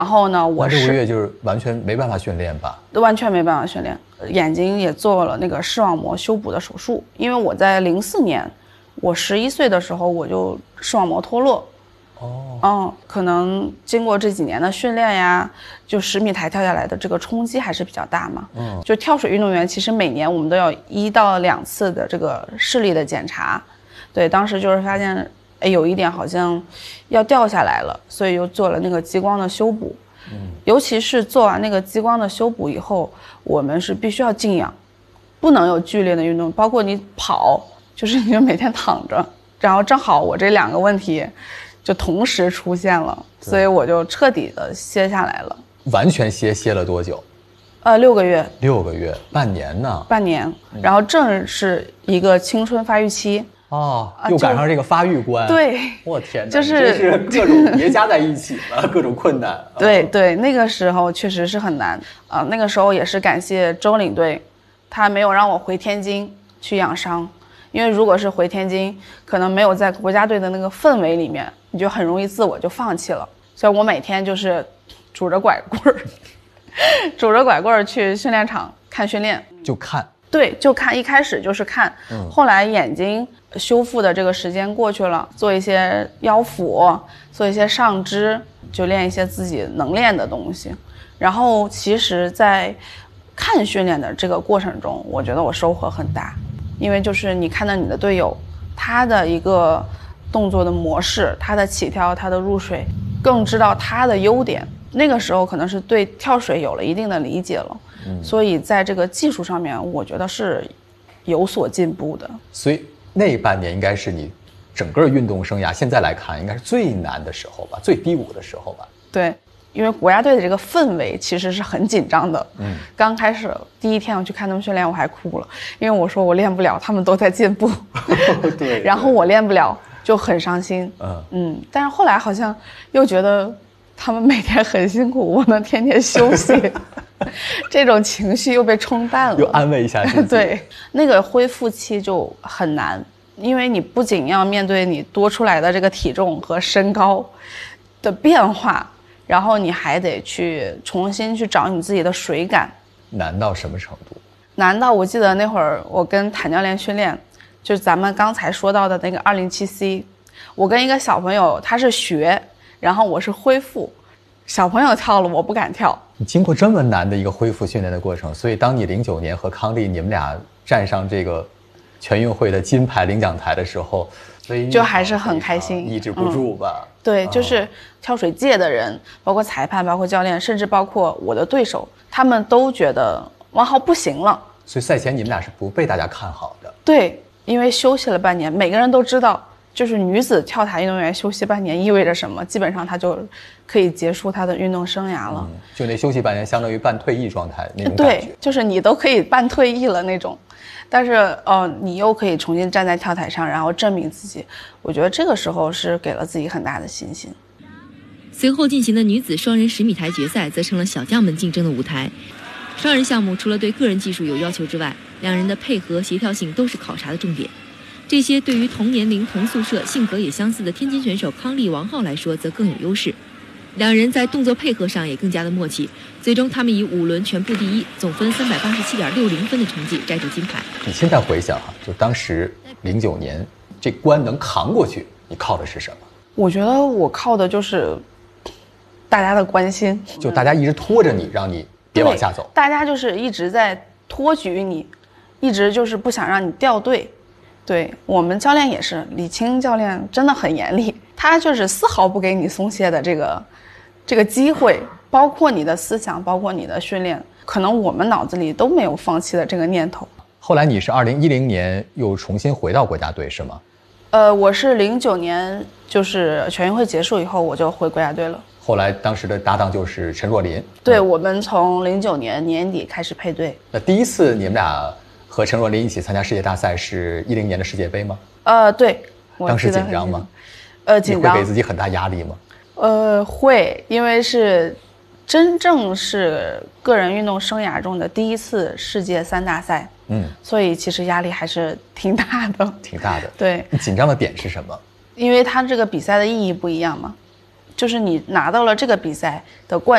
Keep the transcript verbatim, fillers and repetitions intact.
然后呢，我是六个月就是完全没办法训练吧？ 完全没办法训练，眼睛也做了那个视网膜修补的手术。因为我在零四年，我十一岁的时候我就视网膜脱落。哦，嗯，可能经过这几年的训练呀，就十米台跳下来的这个冲击还是比较大嘛。嗯，就跳水运动员，其实每年我们都要一到两次的这个视力的检查。对，当时就是发现。哎，有一点好像要掉下来了，所以又做了那个激光的修补。嗯，尤其是做完那个激光的修补以后，我们是必须要静养，不能有剧烈的运动，包括你跑，就是你就每天躺着。然后正好我这两个问题就同时出现了，所以我就彻底的歇下来了。 完全歇歇了多久？ 呃，六个月。 六个月，半年呢？ 半年。然后正是一个青春发育期。 哦，又赶上这个发育关， 对， 我天哪， 就是是各种叠加在一起了，各种困难。 对对，那个时候确实是很难啊、呃。那个时候也是感谢周领队，他没有让我回天津去养伤，因为如果是回天津，可能没有在国家队的那个氛围里面，你就很容易自我就放弃了。所以我每天就是拄着拐棍儿，拄着拐棍儿去训练场看训练， 就看。 对，就看，一开始就是看，嗯、后来眼睛修复的这个时间过去了，做一些腰腹，做一些上肢，就练一些自己能练的东西。然后其实在看训练的这个过程中，我觉得我收获很大，因为就是你看到你的队友，他的一个动作的模式，他的起跳，他的入水，更知道他的优点。那个时候可能是对跳水有了一定的理解了。嗯、所以在这个技术上面，我觉得是有所进步的。 所以那半年应该是你整个运动生涯现在来看应该是最难的时候吧，最低谷的时候吧。 对，因为国家队的这个氛围其实是很紧张的。嗯，刚开始第一天我去看他们训练，我还哭了，因为我说我练不了，他们都在进步。对，然后我练不了，就很伤心。嗯嗯，但是后来好像又觉得他们每天很辛苦，我能天天休息。这种情绪又被冲淡了， 又安慰一下自己。 对，那个恢复期就很难，因为你不仅要面对你多出来的这个体重和身高的变化，然后你还得去重新去找你自己的水感。 难到什么程度？ 难道我记得那会儿我跟谭教练训练，就是咱们刚才说到的那个二零七 C， 我跟一个小朋友他是学，然后我是恢复。小朋友跳了，我不敢跳。 你经过这么难的一个恢复训练的过程，所以当你零九年和康丽你们俩站上这个全运会的金牌领奖台的时候，所以就还是很开心， 抑制不住吧？ 嗯、对，就是跳水界的人，包括裁判，包括教练，甚至包括我的对手，他们都觉得王皓不行了。 所以赛前你们俩是不被大家看好的。 对，因为休息了半年，每个人都知道。就是女子跳台运动员休息半年意味着什么？基本上她就可以结束她的运动生涯了。嗯、 就那休息半年，相当于半退役状态那种感觉。 对，就是你都可以半退役了那种，但是呃，你又可以重新站在跳台上，然后证明自己。我觉得这个时候是给了自己很大的信心。 随后进行的女子双人十米台决赛，则成了小将们竞争的舞台。双人项目除了对个人技术有要求之外，两人的配合协调性都是考察的重点。这些对于同年龄、同宿舍、性格也相似的天津选手康丽、王皓来说，则更有优势。两人在动作配合上也更加的默契，最终他们以五轮全部第一，总分三百八十七点六零分的成绩摘得金牌。 你现在回想哈，就当时零九年这关能扛过去，你靠的是什么？ 我觉得我靠的就是大家的关心， 就大家一直拖着你，让你别往下走。 大家就是一直在托举你，一直就是不想让你掉队。对，我们教练也是，李青教练真的很严厉，他就是丝毫不给你松懈的这个这个机会，包括你的思想，包括你的训练，可能我们脑子里都没有放弃的这个念头。 后来你是二零一零年又重新回到国家队是吗？ 呃，我是零九年就是全运会结束以后我就回国家队了。 后来当时的搭档就是陈若琳。 对，嗯、我们从零九年年底开始配对。 那第一次你们俩和陈若琳一起参加世界大赛是一零年的世界杯吗？ 呃，对。 当时紧张吗？ 呃，紧张。 你会给自己很大压力吗？ 呃，会，因为是真正是个人运动生涯中的第一次世界三大赛，嗯，所以其实压力还是挺大的。 挺大的。 对。 你紧张的点是什么？ 因为它这个比赛的意义不一样嘛，就是你拿到了这个比赛的冠